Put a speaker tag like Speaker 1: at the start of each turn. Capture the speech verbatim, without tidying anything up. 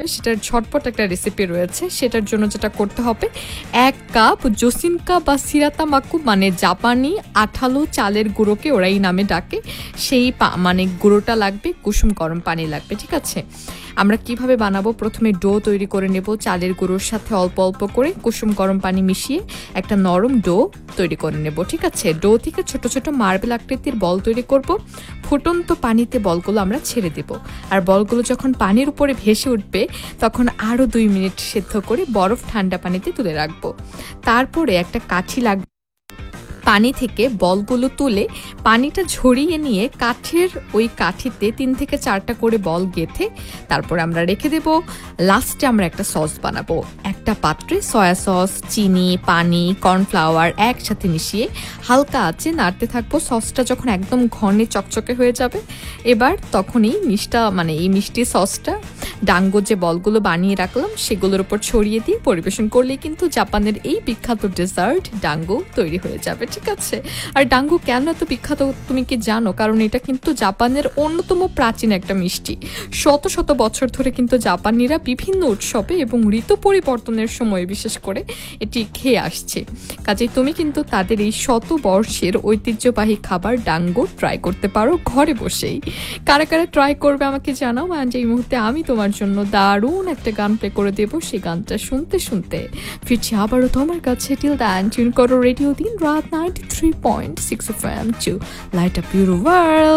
Speaker 1: সেটার ঝটপট একটা রেসিপি রয়েছে। সেটার জন্য যেটা করতে হবে, এক কাপ জোসিনকা বা সিরাতামাকু মানে জাপানি আঠালো চালের গুঁড়োকে ওরা এই নামে ডাকে, সেই মানে গুঁড়োটা লাগবে, কুসুম গরম পানি লাগবে। ঠিক আছে, আমরা কিভাবে বানাবো, প্রথমে ডো তৈরি করে নেব। চালের গুঁড়োর সাথে অল্প অল্প করে কুসুম গরম পানি মিশিয়ে একটা নরম ডো তৈরি করে নেব। ঠিক আছে, ডো থেকে ছোট ছোট মার্বেল আকৃতির বল তৈরি করব। ফুটন্ত পানিতে বলগুলো আমরা ছেড়ে দেব, আর বলগুলো যখন পানির উপরে ভেসে উঠবে তখন আরও দুই মিনিট সেদ্ধ করে বরফ ঠান্ডা পানিতে তুলে রাখবো। তারপরে একটা কাঠি লাগবে, পানি থেকে বলগুলো তুলে পানিটা ঝরিয়ে নিয়ে কাঠের ওই কাঠিতে তিন থেকে চারটা করে বল গেঁথে তারপর আমরা রেখে দেব। লাস্টে আমরা একটা সস বানাবো। একটা পাত্রে সয়া সস, চিনি, পানি, কর্নফ্লাওয়ার একসাথে মিশিয়ে হালকা আঁচে নাড়তে থাকবো। সসটা যখন একদম ঘনে চকচকে হয়ে যাবে, এবার তখনই মিষ্টা মানে এই মিষ্টি সসটা ডাঙ্গো যে বলগুলো বানিয়ে রাখলাম সেগুলোর উপর ছড়িয়ে দিয়ে পরিবেশন করলেই কিন্তু জাপানের এই বিখ্যাত ডেজার্ট ডাঙ্গো তৈরি হয়ে যাবে। ঠিক আছে, আর ডাঙ্গো কেন এত বিখ্যাত তুমি কি জানো? কারণ এটা কিন্তু জাপানের অন্যতম প্রাচীন একটা মিষ্টি। শত শত বছর ধরে কিন্তু জাপানিরা বিভিন্ন উৎসবে এবং ঋতু পরিবর্তনের সময় বিশেষ করে এটি খেয়ে আসছে। কাজেই তুমি কিন্তু তাদের এই শত বর্ষের ঐতিহ্যবাহী খাবার ডাঙ্গো ট্রাই করতে পারো ঘরে বসেই। কারা কারা ট্রাই করবে আমাকে জানাও। অ্যান্ড এই মুহূর্তে আমি তোমার জন্য দারুণ একটা গান প্লে করে দেবো। সেই গানটা শুনতে শুনতে ফিরছি আবারও তোমার কাছে। টিল দ্যান টিউন করো রেডিও দিন রাত ninety three point six F M two light up your world.